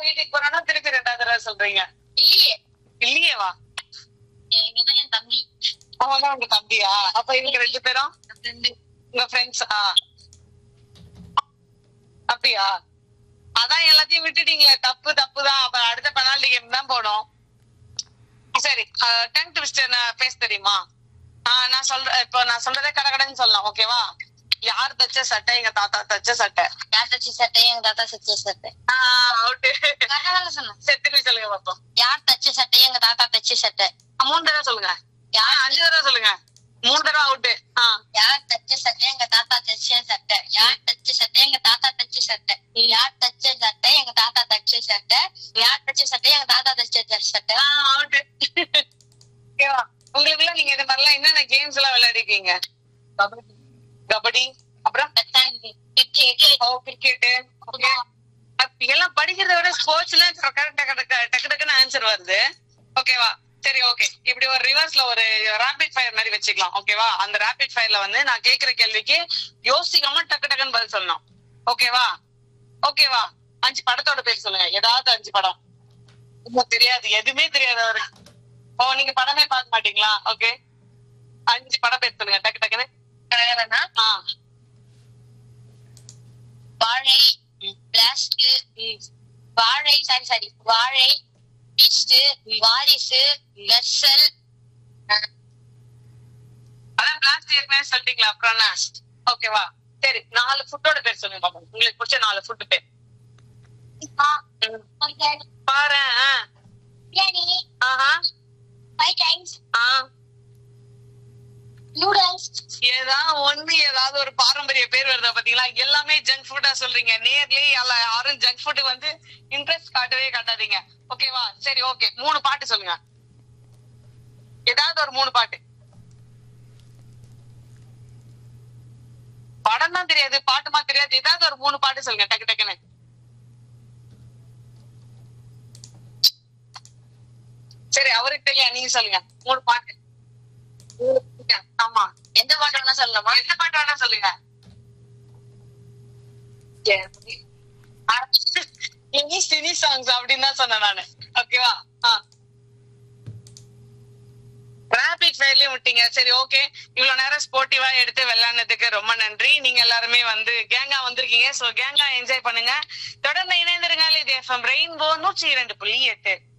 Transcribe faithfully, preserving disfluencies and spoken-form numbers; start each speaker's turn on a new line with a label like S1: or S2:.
S1: வீட்டுக்கு போறோம்னா திருப்பி ரெண்டாவது தடவை சொல்றீங்க.
S2: இல்லையே
S1: இல்லையேவா?
S2: என் தம்பி.
S1: அவன்தான் உங்க தம்பியா? அப்ப இவங்க ரெண்டு பேரும் உங்க ஃப்ரெண்ட்ஸா? அப்படியா? அதான் எல்லாத்தையும் விட்டுட்டீங்களே. தப்பு தப்பு தான். அப்ப அடுத்த பெனால்டி கேம் தான் போடும். சரி, டங் ட்விஸ்டர் பேச தெரியுமா? நான் சொல்றேன். இப்போ நான் சொல்றதே கடகடன்னு சொல்லலாம். ஓகேவா? யார் தச்ச சட்டை? எங்க தாத்தா தச்ச சட்டை.
S2: யார் தச்ச சட்டை? எங்க தாத்தா தச்ச சட்டை.
S1: திருப்பி சொல்லுங்க பாப்போம்.
S2: யார் தச்ச சட்டை? எங்க தாத்தா தச்ச சட்டை.
S1: மூணு தடவை சொல்லுங்க. யார் அஞ்சு தடவை சொல்லுங்க. மூணு தடவை அவுட்டு.
S2: யார் தச்ச சட்டை? எங்க தாத்தா தச்ச சட்டை. யார் தச்ச சட்டை? எங்க தாத்தா தச்ச சட்டை. யார் தச்ச சட்டை? எங்க தாத்தா தச்ச சட்டை. யார் தச்ச சட்டை? எங்க தாத்தா தச்ச சட்டை.
S1: அவுட்டு. ஓகேவா? உங்களுக்குள்ள நீங்க இது மாதிரிலாம் என்னென்ன கேம்ஸ் எல்லாம் விளையாடிருக்கீங்க? கபடி, அப்புறம் கிரிக்கெட். எல்லாம் படிக்கிறத விட ஸ்போர்ட்ஸ்ல டக்கு டக்குன்னு ஆன்சர் வருது. ஓகேவா? சரி, ஓகே. இப்படி ஒரு ரிவர்ஸ்ல ஒரு ரேபிட் ஃபயர் மாதிரி வச்சுக்கலாம். ஓகேவா? அந்த ரேபிட் ஃபயர்ல வந்து நான் கேக்குற கேள்விக்கு யோசிக்காம டக்கு டக்குன்னு பதில் சொல்லணும். ஓகேவா? ஓகேவா? அஞ்சு படத்தோட பேர் சொல்லுங்க. ஏதாவது அஞ்சு படம். தெரியாது, எதுவுமே தெரியாது அவருக்கு. ஓ, நீங்க படமே பார்க்க மாட்டீங்களா? ஓகே, அஞ்சு படம் பேர் சொல்லுங்க டக்கு டக்குன்னு.
S2: வாழை, பிளாஸ்ட், வாழை சாரி சாரி வாழை, பீஸ்ட், வாரிசு, வெர்சல்.
S1: அதான் பிளாஸ்ட் ஏற்கனவே சொல்லிட்டீங்களா? அப்புறம் ஓகேவா? சரி, நாலு ஃபுட்டோட பேர் சொல்லுங்க பாப்போம். உங்களுக்கு பிடிச்ச நாலு ஃபுட் பேர் பாரு.
S2: பிரியாணி,
S1: ஆஹா,
S2: ஃப்ரைட் ரைஸ்,
S1: ஆ,
S2: நூடுல்ஸ்.
S1: ஏதாவது ஒண்ணு ஏதாவது ஒரு பாரம்பரிய பேர் வருதா பாத்தீங்களா? எல்லாமே ஜங்க் ஃபுட்டா சொல்றீங்க. நேர்லயே யாரும் ஜங்க் ஃபுட்டுக்கு வந்து இன்ட்ரெஸ்ட் காட்டவே காட்டாதீங்க. ஓகேவா? சரி, ஓகே. மூணு பாட்டு சொல்லுங்க. ஏதாவது ஒரு மூணு பாட்டு. படம் தான் தெரியாது, பாட்டுமா தெரியாது. ஏதாவது ஒரு மூணு பாட்டு சொல்லுங்க டக்கு டக்குன்னு. சரி, அவருக்கு தெரியும், நீங்க சொல்லுங்க மூணு பாட்டு. ஆமா,
S2: எந்த பாட்டு வேணா சொல்லலாமா?
S1: எந்த பாட்டு வேணா சொல்லுங்க. எனி சினி சாங்ஸ் அப்படின்னு தான் சொன்னேன் நானு. ஓகேவா? ரேபிட் ஃபயர்லயும் விட்டீங்க. சரி, ஓகே. இவ்வளவு நேரம் ஸ்போர்ட்டிவா எடுத்து விளையாடுனதுக்கு ரொம்ப நன்றி. நீங்க எல்லாருமே வந்து கேங்கா வந்திருக்கீங்க. சோ கேங்கா என்ஜாய் பண்ணுங்க. தொடர்ந்து இணைந்திருங்க. இது எஃப்எம் ரெயின்போ நூற்றி இரண்டு புள்ளி எட்டு.